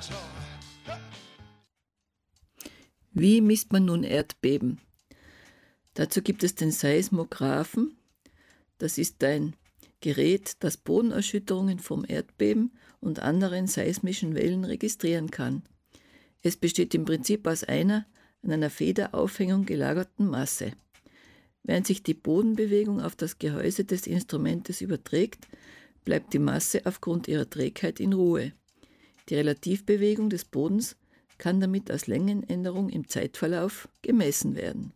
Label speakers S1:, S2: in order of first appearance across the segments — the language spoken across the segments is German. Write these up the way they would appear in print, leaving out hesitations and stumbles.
S1: Wie misst man nun Erdbeben? Dazu gibt es den Seismographen. Das ist ein Gerät, das Bodenerschütterungen vom Erdbeben und anderen seismischen Wellen registrieren kann. Es besteht im Prinzip aus einer an einer Federaufhängung gelagerten Masse. Während sich die Bodenbewegung auf das Gehäuse des Instrumentes überträgt, bleibt die Masse aufgrund ihrer Trägheit in Ruhe. Die Relativbewegung des Bodens kann damit als Längenänderung im Zeitverlauf gemessen werden.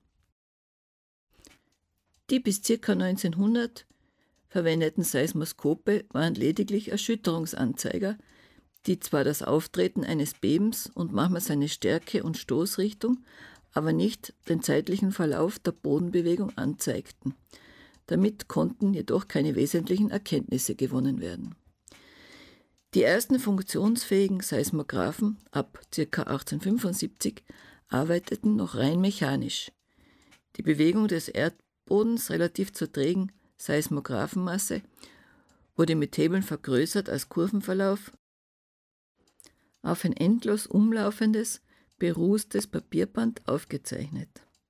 S1: Die bis ca. 1900 verwendeten Seismoskope waren lediglich Erschütterungsanzeiger, die zwar das Auftreten eines Bebens und manchmal seine Stärke und Stoßrichtung, aber nicht den zeitlichen Verlauf der Bodenbewegung anzeigten. Damit konnten jedoch keine wesentlichen Erkenntnisse gewonnen werden. Die ersten funktionsfähigen Seismographen ab ca. 1875 arbeiteten noch rein mechanisch. Die Bewegung des Erdbodens relativ zur trägen Seismographenmasse wurde mit Hebeln vergrößert als Kurvenverlauf auf ein endlos umlaufendes, berußtes Papierband aufgezeichnet.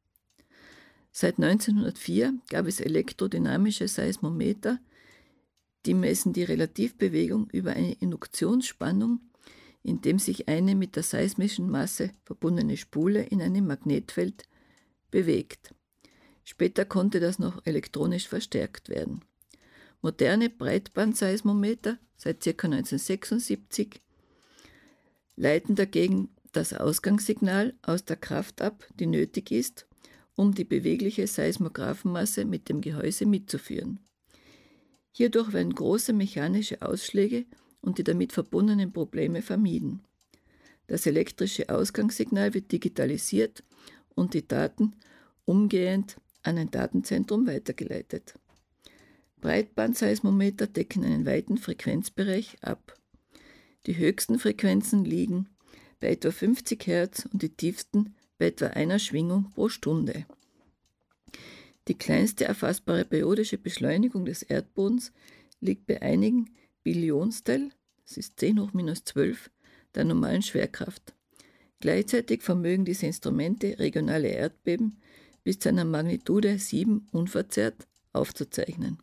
S1: Seit 1904 gab es elektrodynamische Seismometer, die messen die Relativbewegung über eine Induktionsspannung, indem sich eine mit der seismischen Masse verbundene Spule in einem Magnetfeld bewegt. Später konnte das noch elektronisch verstärkt werden. Moderne Breitbandseismometer seit ca. 1976 leiten dagegen das Ausgangssignal aus der Kraft ab, die nötig ist, um die bewegliche Seismographenmasse mit dem Gehäuse mitzuführen. Hierdurch werden große mechanische Ausschläge und die damit verbundenen Probleme vermieden. Das elektrische Ausgangssignal wird digitalisiert und die Daten umgehend an ein Datenzentrum weitergeleitet. Breitbandseismometer decken einen weiten Frequenzbereich ab. Die höchsten Frequenzen liegen bei etwa 50 Hertz und die tiefsten bei etwa einer Schwingung pro Stunde. Die kleinste erfassbare periodische Beschleunigung des Erdbodens liegt bei einigen Billionstel, das ist 10⁻⁻12, der normalen Schwerkraft. Gleichzeitig vermögen diese Instrumente regionale Erdbeben bis zu einer Magnitude 7 unverzerrt aufzuzeichnen.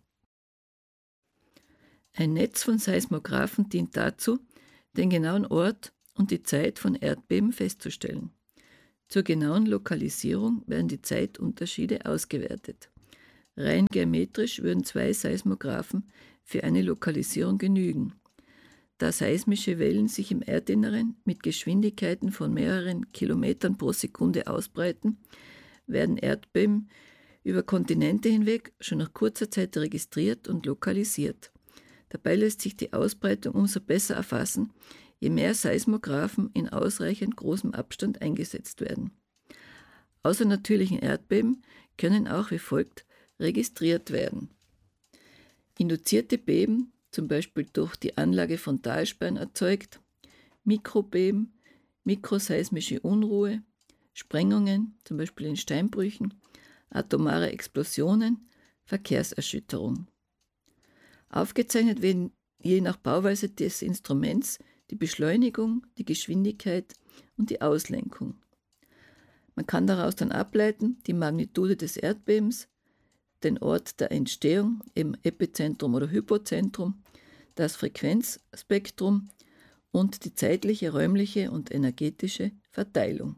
S1: Ein Netz von Seismographen dient dazu, den genauen Ort und die Zeit von Erdbeben festzustellen. Zur genauen Lokalisierung werden die Zeitunterschiede ausgewertet. Rein geometrisch würden 2 Seismographen für eine Lokalisierung genügen. Da seismische Wellen sich im Erdinneren mit Geschwindigkeiten von mehreren Kilometern pro Sekunde ausbreiten, werden Erdbeben über Kontinente hinweg schon nach kurzer Zeit registriert und lokalisiert. Dabei lässt sich die Ausbreitung umso besser erfassen, je mehr Seismographen in ausreichend großem Abstand eingesetzt werden. Außernatürlichen Erdbeben können auch wie folgt registriert werden. Induzierte Beben, zum Beispiel durch die Anlage von Talsperren erzeugt, Mikrobeben, mikroseismische Unruhe, Sprengungen, zum Beispiel in Steinbrüchen, atomare Explosionen, Verkehrserschütterung. Aufgezeichnet werden je nach Bauweise des Instruments die Beschleunigung, die Geschwindigkeit und die Auslenkung. Man kann daraus dann ableiten die Magnitude des Erdbebens, den Ort der Entstehung im Epizentrum oder Hypozentrum, das Frequenzspektrum und die zeitliche, räumliche und energetische Verteilung.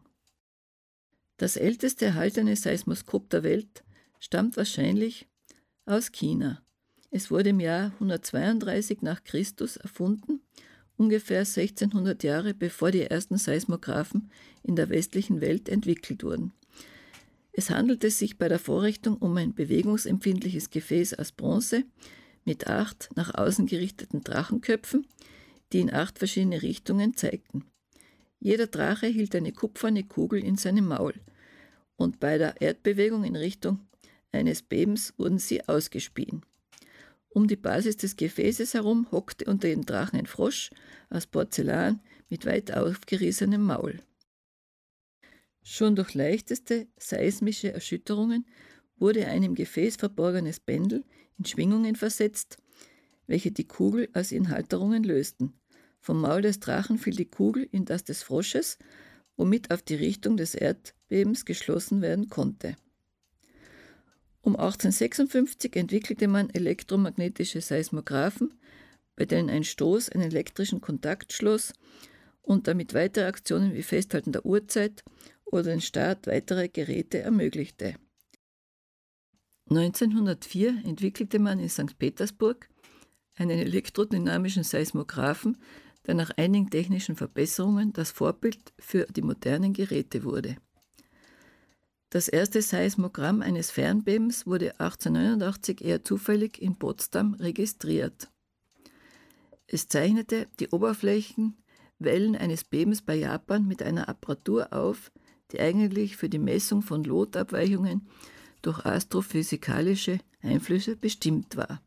S1: Das älteste erhaltene Seismoskop der Welt stammt wahrscheinlich aus China. Es wurde im Jahr 132 nach Christus erfunden, ungefähr 1600 Jahre bevor die ersten Seismographen in der westlichen Welt entwickelt wurden. Es handelte sich bei der Vorrichtung um ein bewegungsempfindliches Gefäß aus Bronze mit 8 nach außen gerichteten Drachenköpfen, die in 8 verschiedene Richtungen zeigten. Jeder Drache hielt eine kupferne Kugel in seinem Maul und bei der Erdbewegung in Richtung eines Bebens wurden sie ausgespien. Um die Basis des Gefäßes herum hockte unter dem Drachen ein Frosch aus Porzellan mit weit aufgerissenem Maul. Schon durch leichteste seismische Erschütterungen wurde ein im Gefäß verborgenes Pendel in Schwingungen versetzt, welche die Kugel aus ihren Halterungen lösten. Vom Maul des Drachen fiel die Kugel in das des Frosches, womit auf die Richtung des Erdbebens geschlossen werden konnte. Um 1856 entwickelte man elektromagnetische Seismographen, bei denen ein Stoß einen elektrischen Kontakt schloss und damit weitere Aktionen wie Festhalten der Uhrzeit oder den Start weiterer Geräte ermöglichte. 1904 entwickelte man in St. Petersburg einen elektrodynamischen Seismographen, der nach einigen technischen Verbesserungen das Vorbild für die modernen Geräte wurde. Das erste Seismogramm eines Fernbebens wurde 1889 eher zufällig in Potsdam registriert. Es zeichnete die Oberflächenwellen eines Bebens bei Japan mit einer Apparatur auf, die eigentlich für die Messung von Lotabweichungen durch astrophysikalische Einflüsse bestimmt war.